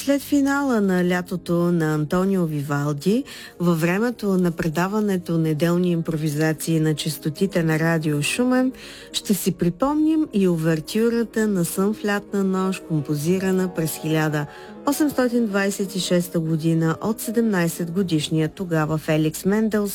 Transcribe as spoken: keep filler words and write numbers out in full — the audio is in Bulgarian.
След финала на лятото на Антонио Вивалди, във времето на предаването Неделни импровизации на честотите на Радио Шумен, ще си припомним и увертюрата на Сън в лятна нощ, композирана през хиляда осемстотин двадесет и шеста година от седемнадесет годишния тогава Феликс Мендelssohn